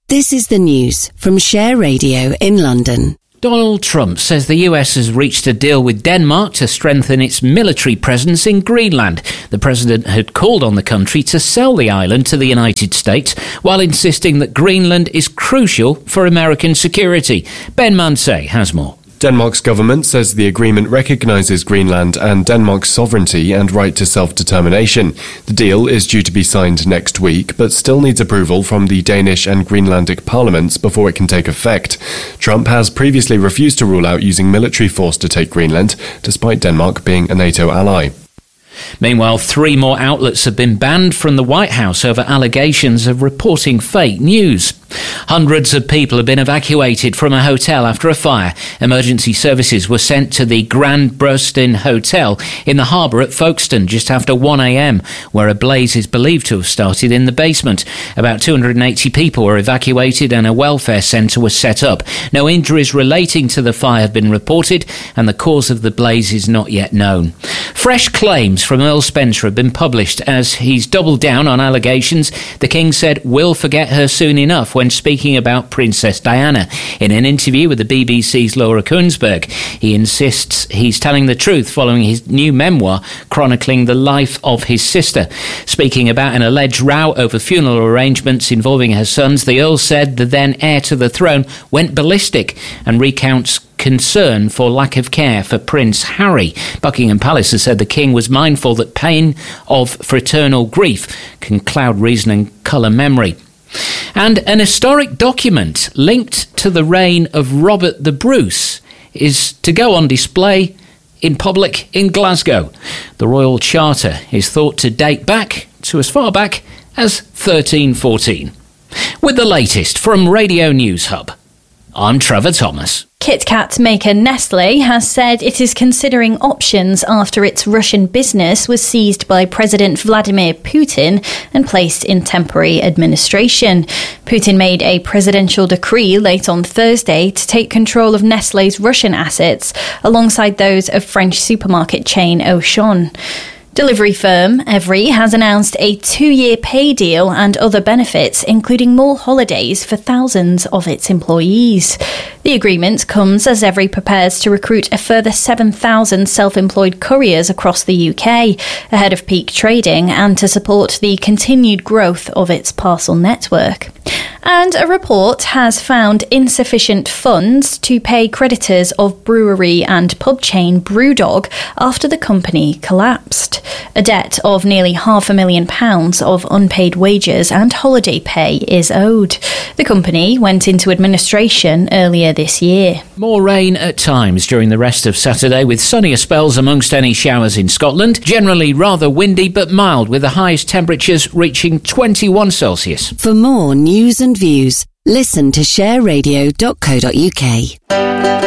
This is the news from Share Radio in London. Donald Trump says the US has reached a deal with Denmark to strengthen its military presence in Greenland. The president had called on the country to sell the island to the United States while insisting that Greenland is crucial for American security. Ben Mansay has more. Denmark's government says the agreement recognises Greenland and Denmark's sovereignty and right to self-determination. The deal is due to be signed next week, but still needs approval from the Danish and Greenlandic parliaments before it can take effect. Trump has previously refused to rule out using military force to take Greenland, despite Denmark being a NATO ally. Meanwhile, 3 more outlets have been banned from the White House over allegations of reporting fake news. Hundreds of people have been evacuated from a hotel after a fire. Emergency services were sent to the Grand Brustin Hotel in the harbour at Folkestone just after 1 a.m, where a blaze is believed to have started in the basement. About 280 people were evacuated and a welfare centre was set up. No injuries relating to the fire have been reported and the cause of the blaze is not yet known. Fresh claims from Earl Spencer have been published as he's doubled down on allegations the King said we'll forget her soon enough when speaking about Princess Diana. In an interview with the BBC's Laura Kuenssberg, he insists he's telling the truth following his new memoir chronicling the life of his sister. Speaking about an alleged row over funeral arrangements involving her sons, the Earl said the then heir to the throne went ballistic and recounts concern for lack of care for Prince Harry. Buckingham Palace has said the King was mindful that pain of fraternal grief can cloud reason and colour memory. And an historic document linked to the reign of Robert the Bruce is to go on display in public in Glasgow. The Royal Charter is thought to date back to as far back as 1314. With the latest from Radio News Hub, I'm Trevor Thomas. Kit Kat maker Nestlé has said it is considering options after its Russian business was seized by President Vladimir Putin and placed in temporary administration. Putin made a presidential decree late on Thursday to take control of Nestlé's Russian assets alongside those of French supermarket chain Auchan. Delivery firm Evri has announced a 2-year pay deal and other benefits, including more holidays for thousands of its employees. The agreement comes as Evri prepares to recruit a further 7,000 self-employed couriers across the UK ahead of peak trading and to support the continued growth of its parcel network. And a report has found insufficient funds to pay creditors of brewery and pub chain Brewdog after the company collapsed. A debt of nearly £500,000 of unpaid wages and holiday pay is owed. The company went into administration earlier this year. More rain at times during the rest of Saturday, with sunnier spells amongst any showers in Scotland. Generally rather windy but mild, with the highest temperatures reaching 21 Celsius. For more news and views, listen to shareradio.co.uk.